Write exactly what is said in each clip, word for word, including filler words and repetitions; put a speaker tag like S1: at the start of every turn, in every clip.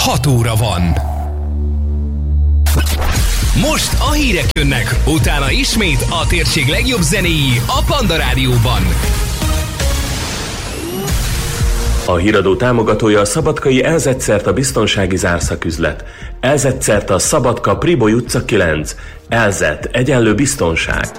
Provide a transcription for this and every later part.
S1: hat óra van. Most a hírek jönnek, utána ismét a térség legjobb zenéi a Panda Rádióban.
S2: A híradó támogatója a szabadkai Elzetszerta biztonsági zárszaküzlet. Elzetszerta Szabadka Priboly utca kilenc. Elzet egyenlő biztonság.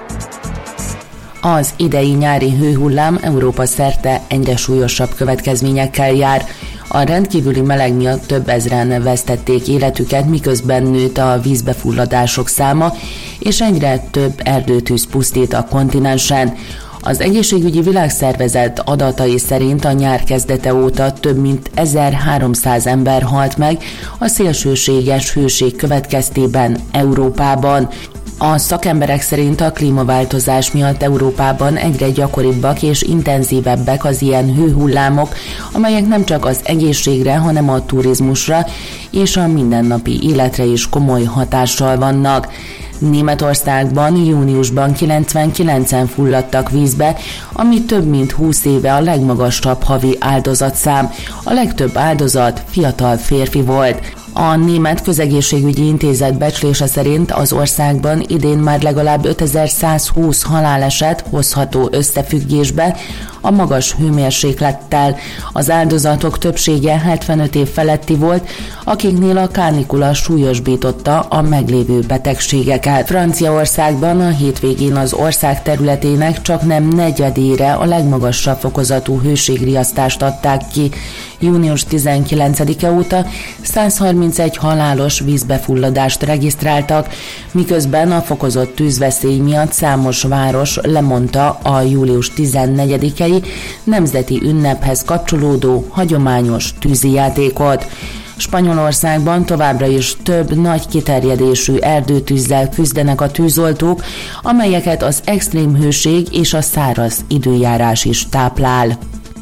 S3: Az idei nyári hőhullám Európa szerte egyre súlyosabb következményekkel jár. A rendkívüli meleg miatt több ezren vesztették életüket, miközben nőtt a vízbefulladások száma, és egyre több erdőtűz pusztít a kontinensen. Az Egészségügyi Világszervezet adatai szerint a nyár kezdete óta több mint ezerháromszáz ember halt meg a szélsőséges hőség következtében Európában. A szakemberek szerint a klímaváltozás miatt Európában egyre gyakoribbak és intenzívebbek az ilyen hőhullámok, amelyek nem csak az egészségre, hanem a turizmusra és a mindennapi életre is komoly hatással vannak. Németországban júniusban kilencvenkilencen fulladtak vízbe, ami több mint húsz éve a legmagasabb havi áldozatszám. A legtöbb áldozat fiatal férfi volt. A Német Közegészségügyi Intézet becslése szerint az országban idén már legalább ötezerszázhúsz haláleset hozható összefüggésbe a magas hőmérséklettel. Az áldozatok többsége hetvenöt év feletti volt, akiknél a kánikula súlyosbította a meglévő betegségeket. Franciaországban a hétvégén az ország területének csak nem negyedére a legmagasabb fokozatú hőségriasztást adták ki. június tizenkilencedike óta száz harmincegy halálos vízbefulladást regisztráltak, miközben a fokozott tűzveszély miatt számos város lemondta a július tizennegyedikei nemzeti ünnephez kapcsolódó hagyományos tűzijátékot. Spanyolországban továbbra is több nagy kiterjedésű erdőtűzzel küzdenek a tűzoltók, amelyeket az extrém hőség és a száraz időjárás is táplál.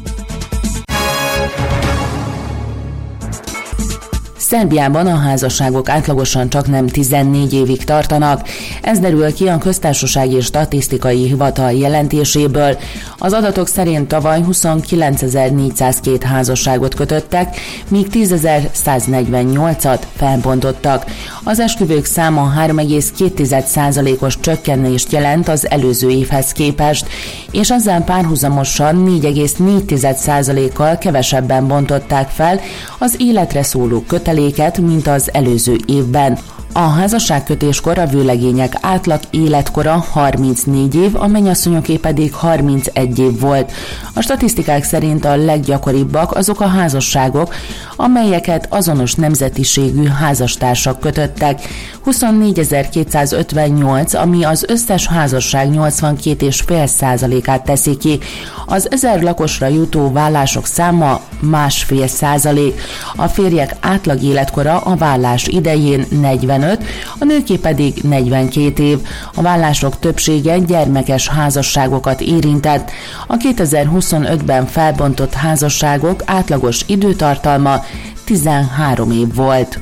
S3: Szerbiában a házasságok átlagosan csak nem tizennégy évig tartanak. Ez derül ki a Köztársasági Statisztikai Hivatal jelentéséből. Az adatok szerint tavaly huszonkilencezer-négyszázkettő házasságot kötöttek, míg tízezer-száznegyvennyolcat felbontottak. Az esküvők száma három egész két százalékos csökkenést jelent az előző évhez képest, és ezzel párhuzamosan négy egész négy százalékkal kevesebben bontották fel az életre szóló köteléket, mint az előző évben. A házasságkötéskor a vőlegények átlag életkora harmincnégy év, a mennyasszonyoké pedig harmincegy év volt. A statisztikák szerint a leggyakoribbak azok a házasságok, amelyeket azonos nemzetiségű házastársak kötöttek. huszonnégyezer-kétszázötvennyolc, ami az összes házasság nyolcvankét egész öt százalékát teszi ki. Az ezer lakosra jutó vállások száma másfél százalék. A férjek átlag életkora a vállás idején negyvenöt, a nőké pedig negyvenkét év. A vállások többsége gyermekes házasságokat érintett. A kétezer-huszonötben felbontott házasságok átlagos időtartalma tizenhárom év volt.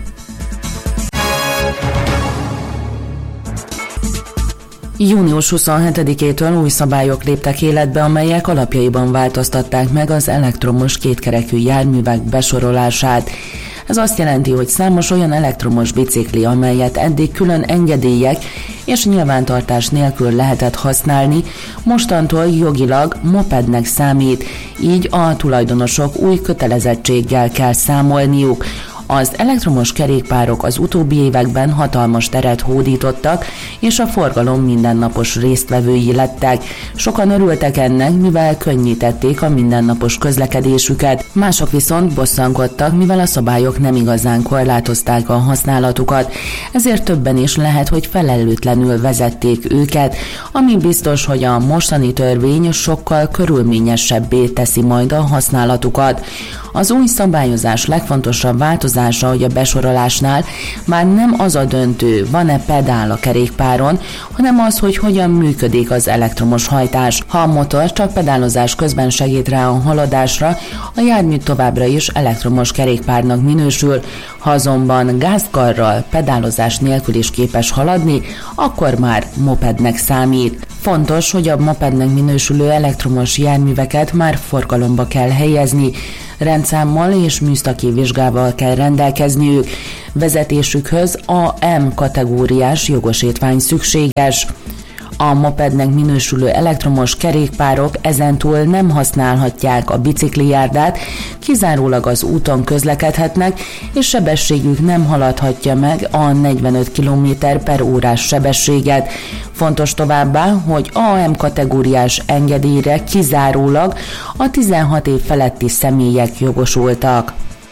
S3: június huszonhetedikétől új szabályok léptek életbe, amelyek alapjaiban változtatták meg az elektromos kétkerekű járművek besorolását. Ez azt jelenti, hogy számos olyan elektromos bicikli, amelyet eddig külön engedélyek és nyilvántartás nélkül lehetett használni, mostantól jogilag mopednek számít, így a tulajdonosok új kötelezettséggel kell számolniuk. Az elektromos kerékpárok az utóbbi években hatalmas teret hódítottak, és a forgalom mindennapos résztvevői lettek. Sokan örültek ennek, mivel könnyítették a mindennapos közlekedésüket. Mások viszont bosszankodtak, mivel a szabályok nem igazán korlátozták a használatukat. Ezért többen is lehet, hogy felelőtlenül vezették őket, ami biztos, hogy a mostani törvény sokkal körülményesebbé teszi majd a használatukat. Az új szabályozás legfontosabb változása, hogy a besorolásnál már nem az a döntő, van-e pedál a kerékpáron, hanem az, hogy hogyan működik az elektromos hajtás. Ha a motor csak pedálozás közben segít rá a haladásra, a jármű továbbra is elektromos kerékpárnak minősül. Ha azonban gázkarral, pedálozás nélkül is képes haladni, akkor már mopednek számít. Fontos, hogy a mopednek minősülő elektromos járműveket már forgalomba kell helyezni. rendszámmal és műszaki vizsgával kell rendelkezniük. Vezetésükhöz A M kategóriás jogosítvány szükséges. A mopednek minősülő elektromos kerékpárok ezentúl nem használhatják a biciklijárdát, kizárólag az úton közlekedhetnek, és sebességük nem haladhatja meg a negyvenöt kilométer per órás sebességet. Fontos továbbá, hogy A M kategóriás engedélyre kizárólag a tizenhat év feletti személyek jogosultak.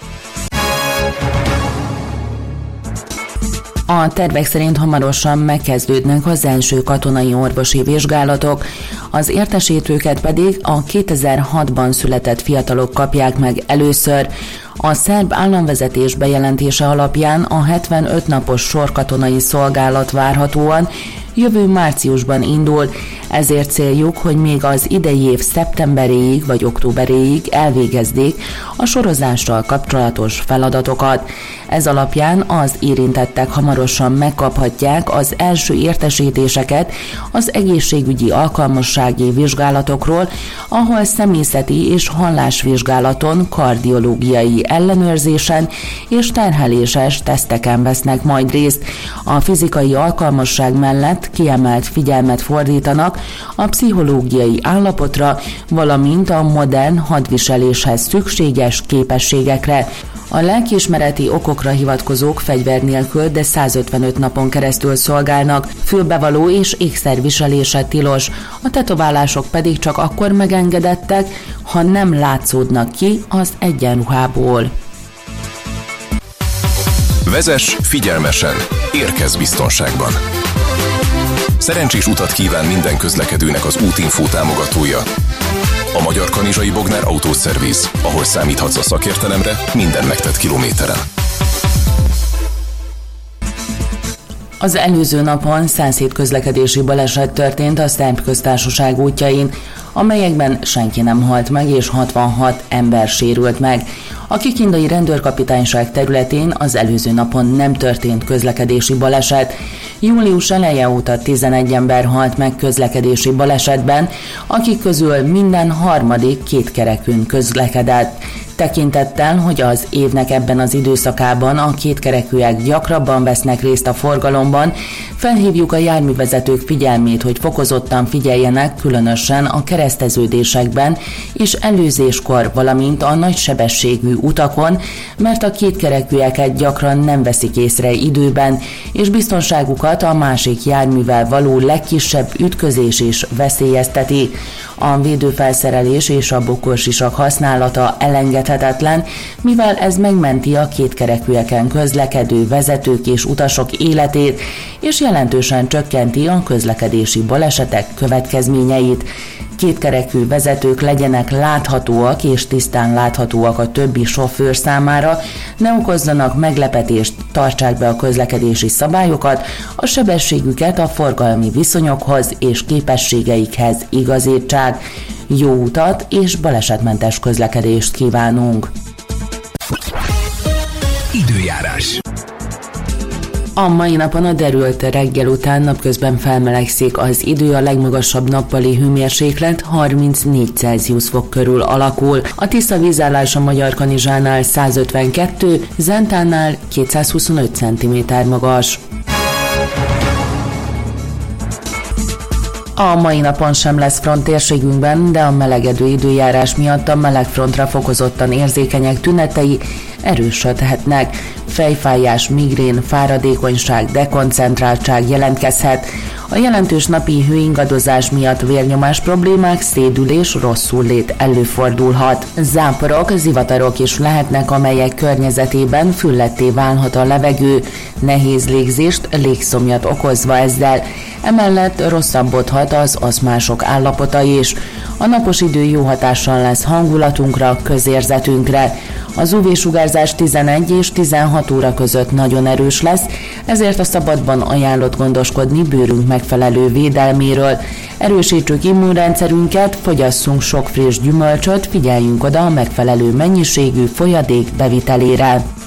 S3: A tervek szerint hamarosan megkezdődnek az első katonai orvosi vizsgálatok, az értesítőket pedig a kétezer-hatban született fiatalok kapják meg először. A szerb államvezetés bejelentése alapján a hetvenöt napos sorkatonai szolgálat várhatóan jövő márciusban indul, ezért céljuk, hogy még az idei év szeptemberéig vagy októberéig elvégezzék a sorozással kapcsolatos feladatokat. Ez alapján az érintettek hamarosan megkaphatják az első értesítéseket az egészségügyi alkalmassági vizsgálatokról, ahol személyzeti és hallásvizsgálaton, kardiológiai ellenőrzésen és terheléses teszteken vesznek majd részt. A fizikai alkalmasság mellett kiemelt figyelmet fordítanak a pszichológiai állapotra, valamint a modern hadviseléshez szükséges képességekre. A lelkiismereti okokra hivatkozók fegyver nélkül, de százötvenöt napon keresztül szolgálnak, fülbevaló és ékszerviselése tilos, a tetoválások pedig csak akkor megengedettek, ha nem látszódnak ki az egyenruhából.
S4: Vezess figyelmesen, érkezz biztonságban! Szerencsés utat kíván minden közlekedőnek az Útinfo támogatója. A Magyar Kanizsai Bognár Autószerviz, ahol számíthatsz a szakértelemre minden megtett kilométeren.
S3: Az előző napon százhét közlekedési baleset történt a Szerb Köztársaság útjain, amelyekben senki nem halt meg és hatvanhat ember sérült meg. A kikindai rendőrkapitányság területén az előző napon nem történt közlekedési baleset. Július eleje óta tizenegy ember halt meg közlekedési balesetben, akik közül minden harmadik kétkerekűn közlekedett. Tekintettel, hogy az évnek ebben az időszakában a kétkerekűek gyakrabban vesznek részt a forgalomban, felhívjuk a járművezetők figyelmét, hogy fokozottan figyeljenek különösen a kereszteződésekben és előzéskor, valamint a nagysebességű utakon, mert a kétkerekűeket gyakran nem veszik észre időben, és biztonságukat a másik járművel való legkisebb ütközés is veszélyezteti. A védőfelszerelés és a bokorsisak használata elengedhetetlen, mivel ez megmenti a kétkerekűeken közlekedő vezetők és utasok életét, és jelentősen csökkenti a közlekedési balesetek következményeit. Kétkerekű vezetők legyenek láthatóak és tisztán láthatóak a többi sofőr számára, ne okozzanak meglepetést, tartsák be a közlekedési szabályokat, a sebességüket a forgalmi viszonyokhoz és képességeikhez igazítsák. Jó utat és balesetmentes közlekedést kívánunk!
S1: Időjárás.
S3: A mai napon a derült reggel után napközben felmelegszik az idő, a legmagasabb nappali hőmérséklet harmincnégy Celsius fok körül alakul. A tiszta vízállás a Magyarkanizsánál százötvenkettő, Zentánál kétszázhuszonöt centiméter magas. A mai napon sem lesz front térségünkben, de a melegedő időjárás miatt a melegfrontra fokozottan érzékenyek tünetei erősödhetnek. Fejfájás, migrén, fáradékonyság, dekoncentráltság jelentkezhet. A jelentős napi hőingadozás miatt vérnyomás problémák, szédülés, rosszullét előfordulhat. Záporok, zivatarok is lehetnek, amelyek környezetében fülletté válhat a levegő, nehéz légzést, légszomjat okozva ezzel. Emellett rosszabbodhat az aszmások állapota is. A napos idő jó hatással lesz hangulatunkra, közérzetünkre. Az ú vé-sugárzás tizenegy és tizenhat óra között nagyon erős lesz, ezért a szabadban ajánlott gondoskodni bőrünk megfelelő védelméről. Erősítsük immunrendszerünket, fogyasszunk sok friss gyümölcsöt, figyeljünk oda a megfelelő mennyiségű folyadék bevitelére.